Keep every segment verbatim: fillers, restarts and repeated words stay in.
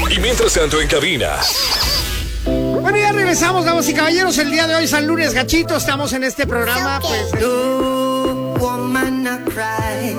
Y mientras tanto en cabina. Bueno, ya regresamos, damas y caballeros. El día de hoy, San Lunes Gachito, estamos en este programa, pues... No, woman, not cry.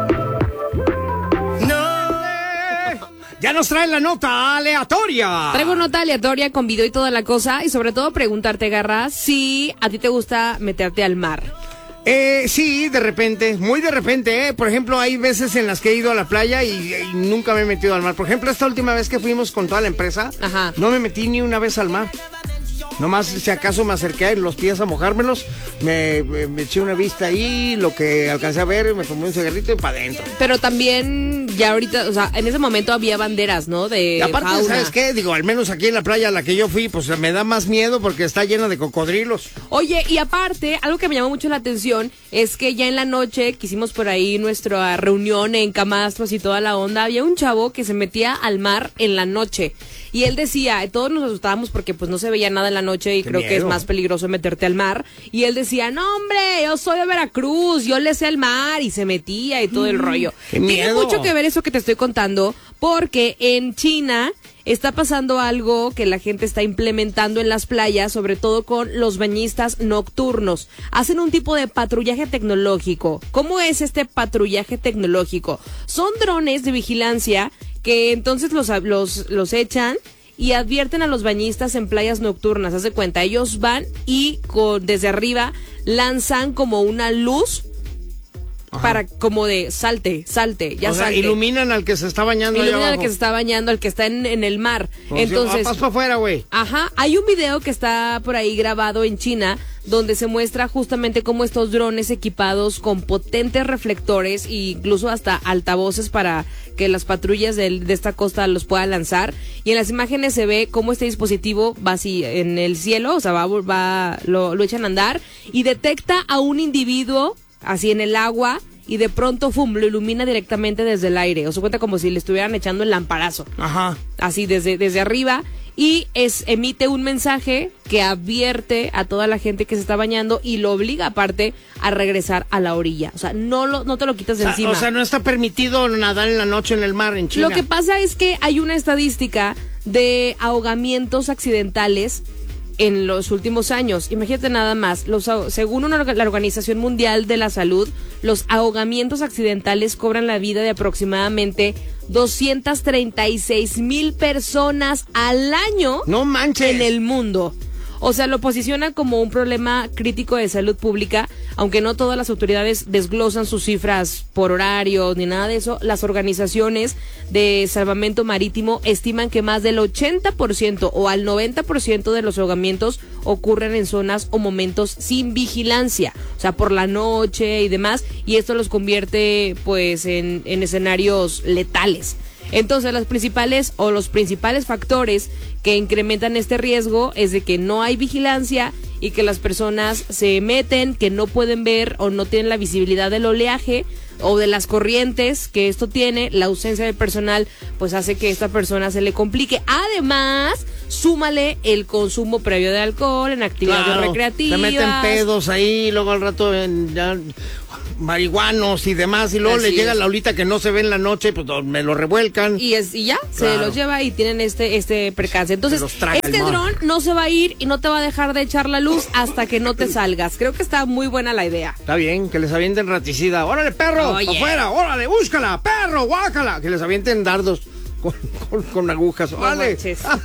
No. Eh, ya nos trae la nota aleatoria. Traigo nota aleatoria con video y toda la cosa. Y sobre todo preguntarte, Garra, si a ti te gusta meterte al mar. Eh, sí, de repente, muy de repente, ¿eh? Por ejemplo, hay veces en las que he ido a la playa y, y nunca me he metido al mar. Por ejemplo, esta última vez que fuimos con toda la empresa, Ajá. no me metí ni una vez al mar. Nomás, si acaso me acerqué a los pies a mojármelos, me, me, me eché una vista ahí, lo que alcancé a ver, me tomé un cigarrito y para adentro. Pero también, ya ahorita, o sea, en ese momento había banderas, ¿no? De y aparte, fauna. ¿sabes qué? Digo, al menos aquí en la playa a la que yo fui, pues me da más miedo porque está llena de cocodrilos. Oye, y aparte, algo que me llamó mucho la atención es que ya en la noche, que hicimos por ahí nuestra reunión en Camastros y toda la onda, había un chavo que se metía al mar en la noche. Y él decía, todos nos asustábamos porque pues no se veía nada en la noche y Qué creo miedo. que es más peligroso meterte al mar. Y él decía, no hombre, yo soy de Veracruz, yo le sé al mar, y se metía y todo el rollo. Qué Tiene miedo. mucho que ver eso que te estoy contando, porque en China está pasando algo que la gente está implementando en las playas, sobre todo con los bañistas nocturnos. Hacen un tipo de patrullaje tecnológico. ¿Cómo es este patrullaje tecnológico? Son drones de vigilancia que entonces los, los, los echan y advierten a los bañistas en playas nocturnas. Haz de cuenta, ellos van y con, desde arriba lanzan como una luz. Ajá. Para como de salte, salte, ya o sea, salte. iluminan al que se está bañando. Iluminan al que se está bañando, al que está en, en el mar. O Entonces, sea, ah, paso afuera, güey. Ajá, hay un video que está por ahí grabado en China donde se muestra justamente cómo estos drones equipados con potentes reflectores e incluso hasta altavoces para que las patrullas de, de esta costa los puedan lanzar. Y en las imágenes se ve cómo este dispositivo va así en el cielo, o sea, va, va lo, lo echan a andar y detecta a un individuo así en el agua, y de pronto, ¡fum!, lo ilumina directamente desde el aire. O se cuenta como si le estuvieran echando el lamparazo. Ajá. Así, desde, desde arriba. Y es emite un mensaje que advierte a toda la gente que se está bañando y lo obliga, aparte, a regresar a la orilla. O sea, no, lo, no te lo quitas de o sea, encima. O sea, no está permitido nadar en la noche en el mar en China. Lo que pasa es que hay una estadística de ahogamientos accidentales en los últimos años. Imagínate nada más, los, según una, la Organización Mundial de la Salud, los ahogamientos accidentales cobran la vida de aproximadamente doscientas treinta y seis mil personas al año. No manches. En el mundo. O sea, lo posiciona como un problema crítico de salud pública, aunque no todas las autoridades desglosan sus cifras por horarios ni nada de eso. Las organizaciones de salvamento marítimo estiman que más del ochenta por ciento o al noventa por ciento de los ahogamientos ocurren en zonas o momentos sin vigilancia, o sea, por la noche y demás, y esto los convierte pues en, en escenarios letales. Entonces, las principales o los principales factores que incrementan este riesgo es de que no hay vigilancia y que las personas se meten, que no pueden ver o no tienen la visibilidad del oleaje o de las corrientes que esto tiene. La ausencia de personal pues hace que a esta persona se le complique. Además, súmale el consumo previo de alcohol en actividades claro, recreativas. Se meten pedos ahí, luego al rato en, ya, marihuanos y demás, y luego Así le llega es. la olita que no se ve en la noche, pues me lo revuelcan. Y es y ya, claro. se los lleva y tienen este este percance. Entonces, este el dron no se va a ir y no te va a dejar de echar la luz hasta que no te salgas. Creo que está muy buena la idea. Está bien, que les avienten raticida. ¡Órale, perro! Oye. ¡Afuera! ¡Órale, búscala! ¡Perro, guácala! Que les avienten dardos con, con, con agujas. ¡Órale! No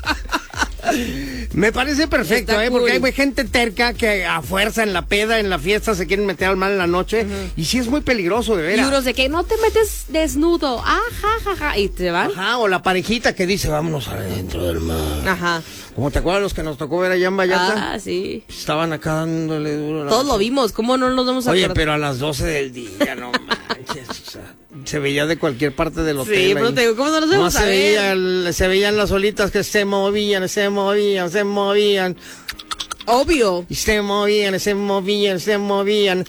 Me parece perfecto, Está ¿eh? Cool. Porque hay gente terca que a fuerza en la peda, en la fiesta, se quieren meter al mar en la noche. Uh-huh. Y sí es muy peligroso, de veras. Y unos de que no te metes desnudo. Ajá, ajá, y te van. Ajá, o la parejita que dice, vámonos adentro del mar. Ajá. Como te acuerdas los que nos tocó ver allá en Vallarta. Ah, sí. Estaban acá dándole duro. Todos lo vimos, ¿cómo no nos vamos a Oye, acordar? pero a las doce del día, no manches, o sea, se veía de cualquier parte del hotel. Sí, pero te digo, ¿cómo no nos vamos no, a se ver? Veía, se veían las olitas que se movían, se movían, se movían. Obvio. Y se movían, se movían, se movían.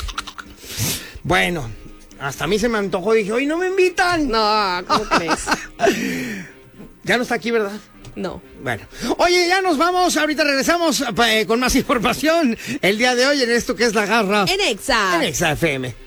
Bueno, hasta a mí se me antojó, dije, hoy no me invitan. No, ¿cómo crees? Ya no está aquí, ¿verdad? No. Bueno, oye, ya nos vamos, ahorita regresamos eh, con más información el día de hoy en esto que es La Garra en Exa en Exa F M.